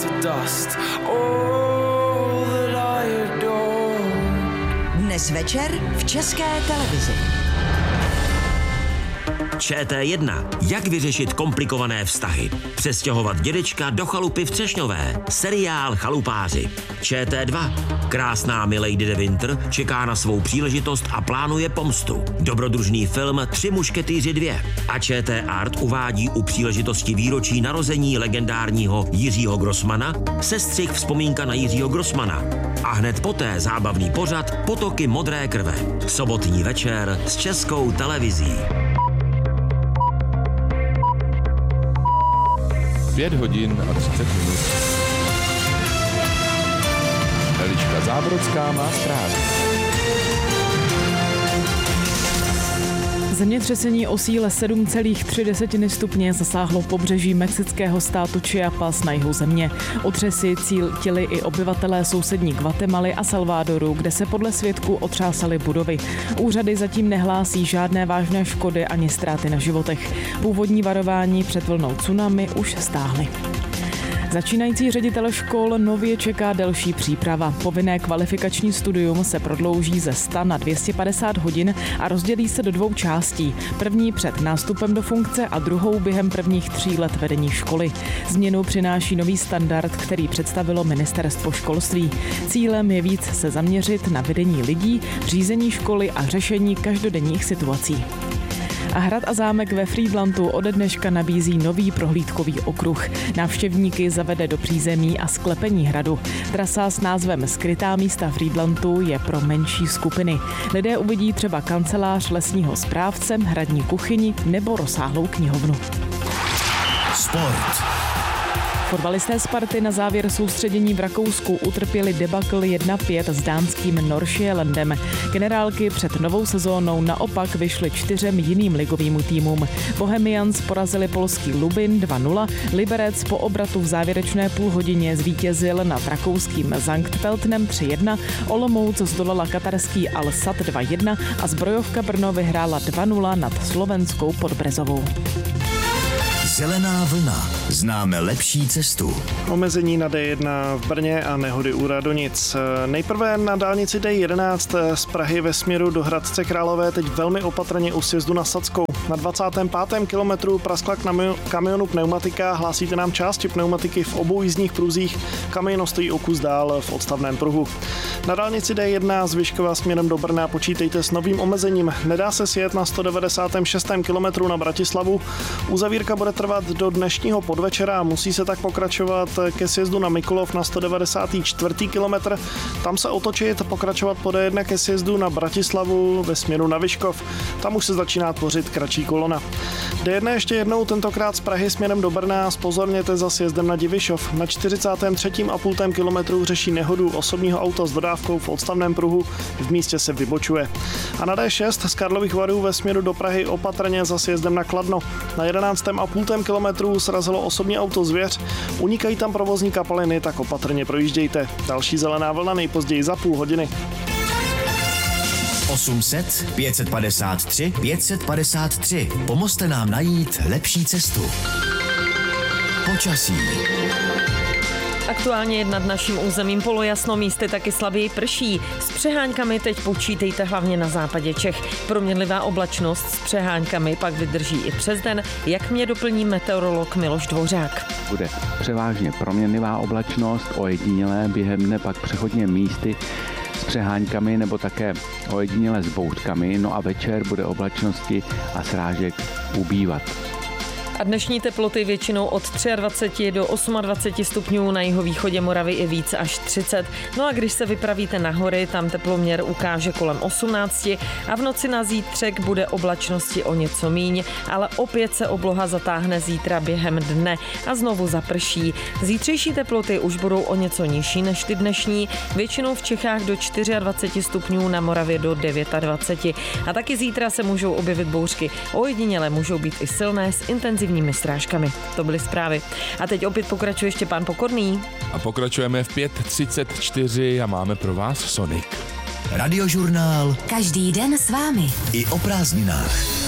to dust. All that I adore. Dnes večer v České televizi. ČT1. Jak vyřešit komplikované vztahy? Přestěhovat dědečka do chalupy v Třešňové. Seriál Chalupáři. ČT2. Krásná milady de Winter čeká na svou příležitost a plánuje pomstu. Dobrodružný film 3 mušketýři 2. A ČT Art uvádí u příležitosti výročí narození legendárního Jiřího Grossmana sestřih vzpomínka na Jiřího Grossmana. A hned poté zábavný pořad Potoky modré krve. Sobotní večer s Českou televizí. 5 hodin a 30 minut. Eliška Zábrodská má zprávy. Zemětřesení o síle 7,3 stupně zasáhlo pobřeží mexického státu Chiapas na jihu země. Otřesy cítili i obyvatelé sousední Guatemaly a Salvadoru, kde se podle svědků otřásaly budovy. Úřady zatím nehlásí žádné vážné škody ani ztráty na životech. Původní varování před vlnou tsunami už stáhly. Začínající ředitele škol nově čeká delší příprava. Povinné kvalifikační studium se prodlouží ze 100 na 250 hodin a rozdělí se do 2 částí. První před nástupem do funkce a druhou během prvních 3 let vedení školy. Změnu přináší nový standard, který představilo Ministerstvo školství. Cílem je víc se zaměřit na vedení lidí, řízení školy a řešení každodenních situací. A hrad a zámek ve Frýdlantu ode dneška nabízí nový prohlídkový okruh. Návštěvníky zavede do přízemí a sklepení hradu. Trasa s názvem Skrytá místa Frýdlantu je pro menší skupiny. Lidé uvidí třeba kancelář lesního správce, hradní kuchyni nebo rozsáhlou knihovnu. Sport. Fotbalisté Sparty na závěr soustředění v Rakousku utrpěli debakl 1-5 s dánským Nordsjællandem. Generálky před novou sezónou naopak vyšly 4 jiným ligovým týmům. Bohemians porazili polský Lubin 2-0, Liberec po obratu v závěrečné půlhodině zvítězil nad rakouským Sankt Pöltenem 3-1, Olomouc zdolala katarský Al-Sadd 2-1 a Zbrojovka Brno vyhrála 2-0 nad slovenskou Podbrezovou. Zelená vlna. Známe lepší cestu. Omezení na D1 v Brně a nehody u Radonic. Nejprve na dálnici D11 z Prahy ve směru do Hradce Králové teď velmi opatrně u sjezdu na Sadskou. Na 25. kilometru praskla kamionu pneumatika, hlásíte nám části pneumatiky v obou jízdních pruzích, kamion stojí o kus dál v odstavném pruhu. Na dálnici D1 z Vyškova směrem do Brna počítejte s novým omezením. Nedá se sjet na 196. kilometru na Bratislavu. Uzavírka bude trvat do dnešního podvečera a musí se tak pokračovat ke sjezdu na Mikulov na 194. kilometr. Tam se otočit, pokračovat po D1 ke sjezdu na Bratislavu ve směru na Vyškov. Tam už se začíná tvořit kratší kolona. D1 ještě jednou, tentokrát z Prahy směrem do Brna, zpozorněte za sjezdem na Divišov. Na 43,5 kilometru řeší nehodu osobního auta s dodávkou v odstavném pruhu, v místě se vybočuje. A na D6 z Karlových Varů ve směru do Prahy opatrně za sjezdem na Kladno. Na 11,5 kilometru srazilo osobní auto Zvěř, unikají tam provozní kapaliny, tak opatrně projíždějte. Další zelená vlna nejpozději za půl hodiny. 800 553 553. Pomozte nám najít lepší cestu. Počasí. Aktuálně nad naším územím polojasno, místy taky slaběji prší. S přehánkami teď počítejte hlavně na západě Čech. Proměnlivá oblačnost s přehánkami pak vydrží i přes den, jak mě doplní meteorolog Miloš Dvořák. Bude převážně proměnlivá oblačnost, ojedinělé během dne pak přechodně místy s přeháňkami nebo také ojedinělé s bouřkami, no a večer bude oblačnosti a srážek ubývat. A dnešní teploty většinou od 23 do 28 stupňů, na jihovýchodě Moravy i víc až 30. No a když se vypravíte na hory, tam teploměr ukáže kolem 18 a v noci na zítřek bude oblačnosti o něco míň, ale opět se obloha zatáhne zítra během dne a znovu zaprší. Zítřejší teploty už budou o něco nižší než ty dnešní, většinou v Čechách do 24 stupňů, na Moravě do 29. A taky zítra se můžou objevit bouřky. Ojediněle můžou být i silné s intenzivními strážkami. To byly zprávy. A teď opět pokračuje Štěpán Pokorný. A pokračujeme v 5:34 a máme pro vás Sonic. Radiožurnál. Každý den s vámi. I o prázdninách.